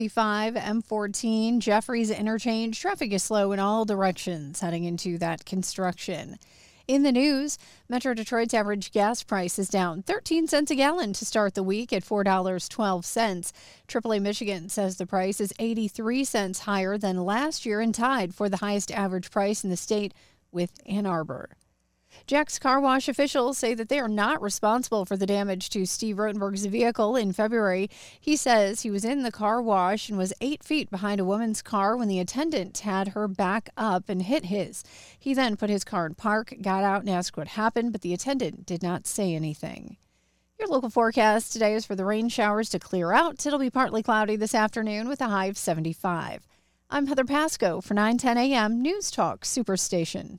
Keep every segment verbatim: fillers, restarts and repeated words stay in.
five, M fourteen, Jeffries Interchange. Traffic is slow in all directions heading into that construction. In the news, Metro Detroit's average gas price is down thirteen cents a gallon to start the week at four dollars and twelve cents. triple A Michigan says the price is eighty-three cents higher than last year and tied for the highest average price in the state with Ann Arbor. Jack's Car Wash officials say that they are not responsible for the damage to Steve Rotenberg's vehicle in February. He says he was in the car wash and was eight feet behind a woman's car when the attendant had her back up and hit his. He then put his car in park, got out and asked what happened, but the attendant did not say anything. Your local forecast today is for the rain showers to clear out. It'll be partly cloudy this afternoon with a high of seventy-five. I'm Heather Pasco for nine ten a.m. News Talk Superstation.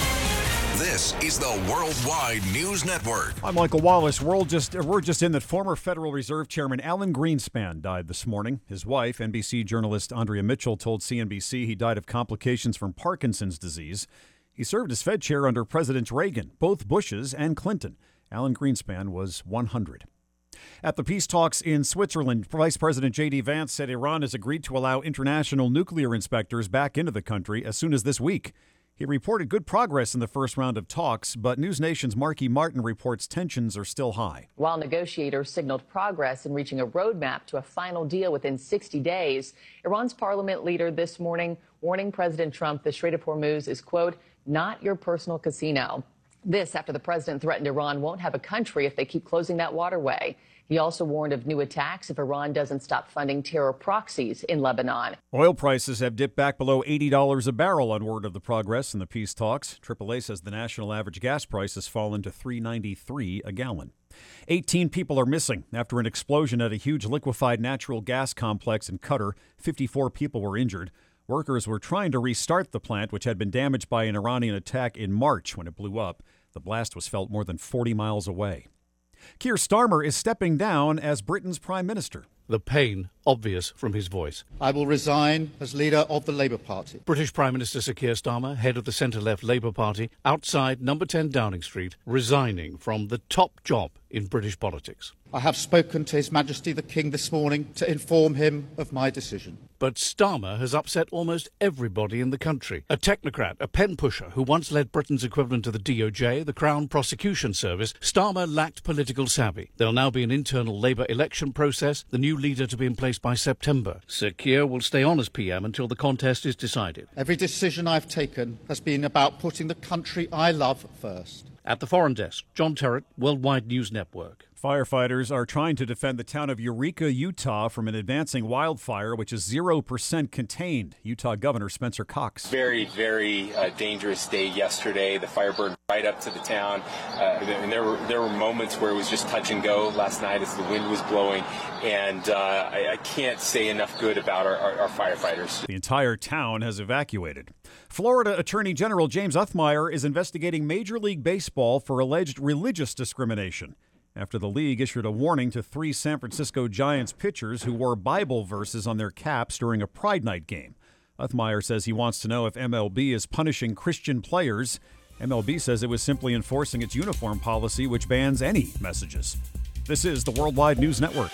This is the Worldwide News Network. I'm Michael Wallace. World just, we're just in that former Federal Reserve Chairman Alan Greenspan died this morning. His wife, N B C journalist Andrea Mitchell, told C N B C he died of complications from Parkinson's disease. He served as Fed chair under Presidents Reagan, both Bushes and Clinton. Alan Greenspan was one hundred. At the peace talks in Switzerland, Vice President J D. Vance said Iran has agreed to allow international nuclear inspectors back into the country as soon as this week. He reported good progress in the first round of talks, but News Nation's Marky Martin reports tensions are still high. While negotiators signaled progress in reaching a roadmap to a final deal within sixty days, Iran's parliament leader this morning warning President Trump the Strait of Hormuz is, quote, not your personal casino. This after the president threatened Iran won't have a country if they keep closing that waterway. He also warned of new attacks if Iran doesn't stop funding terror proxies in Lebanon. Oil prices have dipped back below eighty dollars a barrel on word of the progress in the peace talks. triple A says the national average gas price has fallen to three dollars and ninety-three cents a gallon. eighteen people are missing after an explosion at a huge liquefied natural gas complex in Qatar. fifty-four people were injured. Workers were trying to restart the plant, which had been damaged by an Iranian attack in March when it blew up. The blast was felt more than forty miles away. Keir Starmer is stepping down as Britain's Prime Minister. The pain obvious from his voice. I will resign as leader of the Labour Party. British Prime Minister Sir Keir Starmer, head of the centre-left Labour Party, outside number ten Downing Street, resigning from the top job in British politics. I have spoken to His Majesty the King this morning to inform him of my decision. But Starmer has upset almost everybody in the country. A technocrat, a pen pusher who once led Britain's equivalent to the D O J, the Crown Prosecution Service, Starmer lacked political savvy. There'll now be an internal Labour election process, the new leader to be in place by September. Sir Keir will stay on as P M until the contest is decided. Every decision I've taken has been about putting the country I love first. At the Foreign Desk, John Terrett, Worldwide News Network. Firefighters are trying to defend the town of Eureka, Utah from an advancing wildfire, which is zero percent contained. Utah Governor Spencer Cox. Very, very uh, dangerous day yesterday. The fire burned right up to the town. Uh, and there were there were moments where it was just touch and go last night as the wind was blowing. And uh, I, I can't say enough good about our, our, our firefighters. The entire town has evacuated. Florida Attorney General James Othmeyer is investigating Major League Baseball for alleged religious discrimination after the league issued a warning to three San Francisco Giants pitchers who wore Bible verses on their caps during a Pride Night game. Othmeyer says he wants to know if M L B is punishing Christian players. M L B says it was simply enforcing its uniform policy, which bans any messages. This is the Worldwide News Network.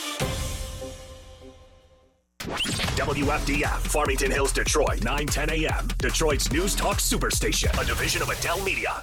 W F D F, Farmington Hills, Detroit, nine ten a.m. Detroit's News Talk Superstation, a division of Adele Media.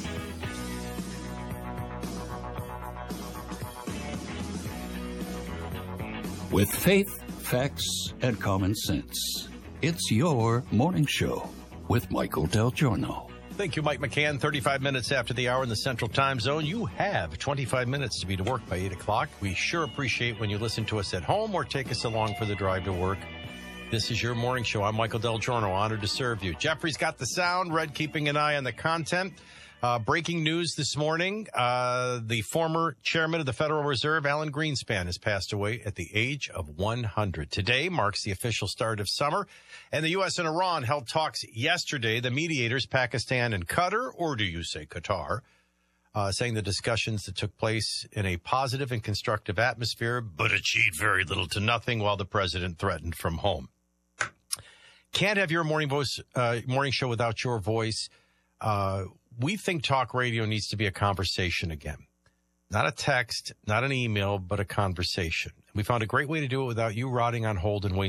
With faith, facts, and common sense, it's your morning show with Michael Del Giorno. Thank you, Mike McCann. thirty-five minutes after the hour in the Central Time Zone. You have twenty-five minutes to be to work by eight o'clock. We sure appreciate when you listen to us at home or take us along for the drive to work. This is your morning show. I'm Michael Del Giorno, honored to serve you. Jeffrey's got the sound, Red keeping an eye on the content. Uh, breaking news this morning, uh, the former chairman of the Federal Reserve, Alan Greenspan, has passed away at the age of one hundred. Today marks the official start of summer, and the U S and Iran held talks yesterday. The mediators, Pakistan and Qatar, or do you say Qatar, uh, saying the discussions that took place in a positive and constructive atmosphere, but achieved very little to nothing while the president threatened from home. Can't have your morning voice, uh, morning show without your voice. Uh, we think talk radio needs to be a conversation again. Not a text, not an email, but a conversation. We found a great way to do it without you rotting on hold and wasting